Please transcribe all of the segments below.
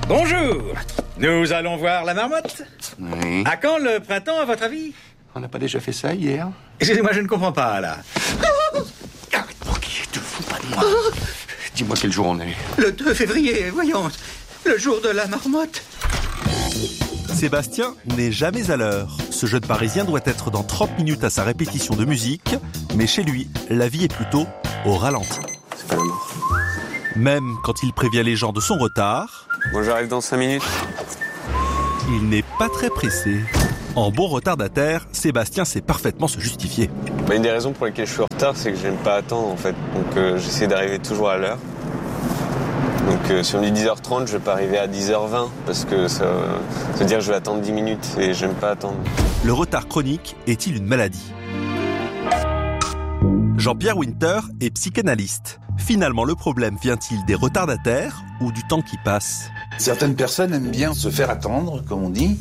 Bonjour. Nous allons voir la marmotte. Oui. À quand le printemps, à votre avis? On n'a pas déjà fait ça hier? Excusez-moi, je ne comprends pas, là. Arrête, Porky, te fous pas de moi. Dis-moi quel jour on est. Le 2 février, voyons. Le jour de la marmotte. Sébastien n'est jamais à l'heure. Ce jeune Parisien doit être dans 30 minutes à sa répétition de musique, mais chez lui, la vie est plutôt au ralenti. C'est pas la mort. Même quand il prévient les gens de son retard, Bon, j'arrive dans 5 minutes. il n'est pas très pressé. En bon retardataire, Sébastien sait parfaitement se justifier. Une des raisons pour lesquelles je suis en retard, c'est que j'aime pas attendre en fait. Donc j'essaie d'arriver toujours à l'heure. Donc si on dit 10h30, je vais pas arriver à 10h20 parce que ça veut dire que je vais attendre 10 minutes et j'aime pas attendre. Le retard chronique est-il une maladie ? Jean-Pierre Winter est psychanalyste. Finalement, le problème vient-il des retardataires ou du temps qui passe ? Certaines personnes aiment bien se faire attendre, comme on dit.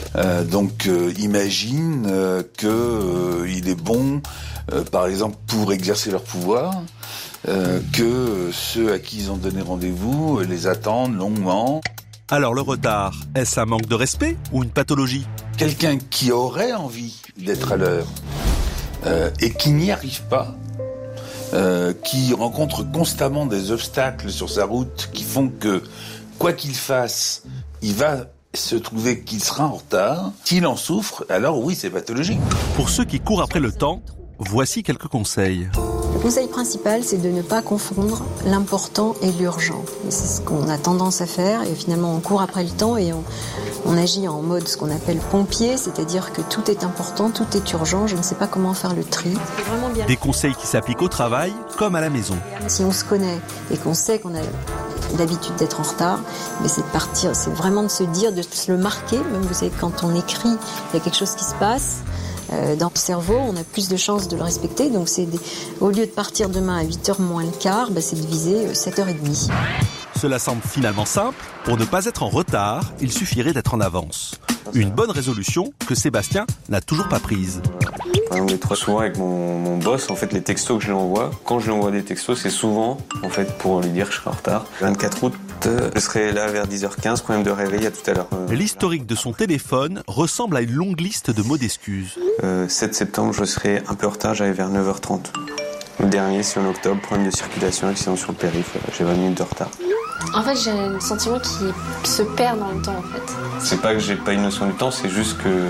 Imagine qu'il est bon, par exemple, pour exercer leur pouvoir, que ceux à qui ils ont donné rendez-vous les attendent longuement. Alors le retard, est-ce un manque de respect ou une pathologie ? Quelqu'un qui aurait envie d'être à l'heure et qui n'y arrive pas, qui rencontre constamment des obstacles sur sa route qui font que, quoi qu'il fasse, il va se trouver qu'il sera en retard. S'il en souffre, alors oui, c'est pathologique. Pour ceux qui courent après le temps, voici quelques conseils. Le conseil principal, c'est de ne pas confondre l'important et l'urgent. Et c'est ce qu'on a tendance à faire et finalement on court après le temps et on agit en mode ce qu'on appelle pompier, c'est-à-dire que tout est important, tout est urgent, je ne sais pas comment faire le tri. Des conseils qui s'appliquent au travail comme à la maison. Si on se connaît et qu'on sait qu'on a l'habitude d'être en retard, mais c'est de partir, c'est vraiment de se dire, de se le marquer, même vous savez quand on écrit, il y a quelque chose qui se passe. Dans le cerveau, on a plus de chances de le respecter. Donc, au lieu de partir demain à 8h moins le quart, c'est de viser 7h30. Cela semble finalement simple. Pour ne pas être en retard, il suffirait d'être en avance. Une bonne résolution que Sébastien n'a toujours pas prise. On est trop souvent avec mon boss, en fait, les textos que je lui envoie. Quand je lui envoie des textos, c'est souvent, en fait, pour lui dire que je serai en retard. 24 août, je serai là vers 10h15, problème de réveil à tout à l'heure. L'historique de son téléphone ressemble à une longue liste de mots d'excuses. 7 septembre, je serai un peu en retard, j'arrive vers 9h30. Le dernier, c'est en octobre, problème de circulation, accident sur le périph', j'ai 20 minutes de retard. En fait, j'ai un sentiment qui se perd dans le temps, en fait. C'est pas que j'ai pas une notion du temps, c'est juste que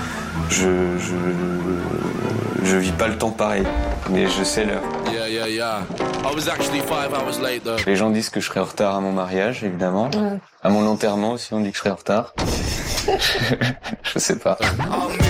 je vis pas le temps pareil, mais je sais l'heure. Les gens disent que je serai en retard à mon mariage, évidemment. À mon enterrement aussi, on dit que je serai en retard. Je sais pas.